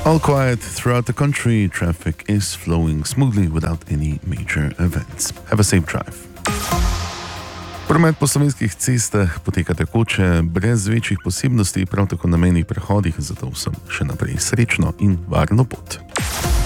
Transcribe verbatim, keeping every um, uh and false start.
All quiet throughout the country. Traffic is flowing smoothly without any major events. Have a safe drive. Promet po slovenskih cestah poteka tekoče, brez večjih posebnosti, prav tako na mejnih prehodih, zato vsem še naprej srečno in varno pot.